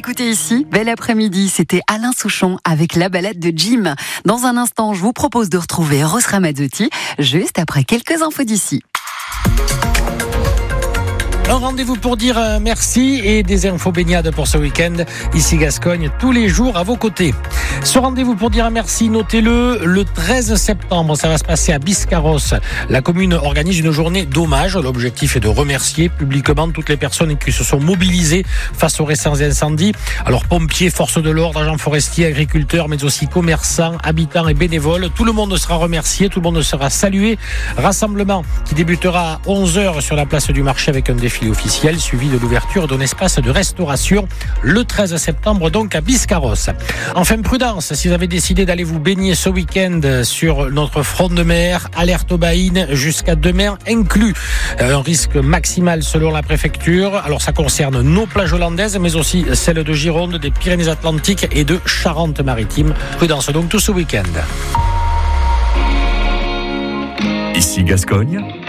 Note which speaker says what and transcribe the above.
Speaker 1: d'écouter ici. Bel après-midi, c'était Alain Souchon avec la balade de Jim. Dans un instant, je vous propose de retrouver Eros Ramazzotti juste après quelques infos d'ici.
Speaker 2: Un rendez-vous pour dire merci et des infos baignades pour ce week-end. Ici Gascogne, tous les jours à vos côtés. Ce rendez-vous pour dire merci, notez-le, le 13 septembre, ça va se passer à Biscarrosse. La commune organise une journée d'hommage. L'objectif est de remercier publiquement toutes les personnes qui se sont mobilisées face aux récents incendies. Alors pompiers, forces de l'ordre, agents forestiers, agriculteurs, mais aussi commerçants, habitants et bénévoles. Tout le monde sera remercié, tout le monde sera salué. Rassemblement qui débutera à 11h sur la place du marché avec un défilé officiel, suivi de l'ouverture d'un espace de restauration le 13 septembre, donc à Biscarrosse. Enfin, prudence, si vous avez décidé d'aller vous baigner ce week-end sur notre front de mer, alerte aux baïnes jusqu'à demain inclus. Un risque maximal selon la préfecture. Alors ça concerne nos plages hollandaises, mais aussi celles de Gironde, des Pyrénées-Atlantiques et de Charente-Maritime. Prudence donc tout ce week-end.
Speaker 3: Ici Gascogne.